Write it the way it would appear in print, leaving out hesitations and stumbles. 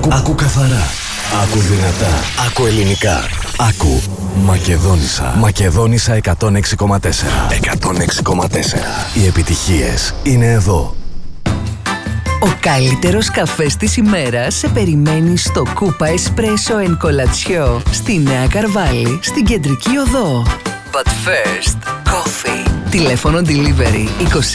Άκου καθαρά. Άκου δυνατά. Άκου ελληνικά. Άκου Μακεδόνισσα. Μακεδόνισσα 106,4. 106,4. Οι επιτυχίες είναι εδώ. Ο καλύτερος καφές της ημέρας σε περιμένει στο Κούπα Espresso and Colazione στη Νέα Καρβάλη, στην Κεντρική Οδό. But first, coffee. Τηλέφωνο delivery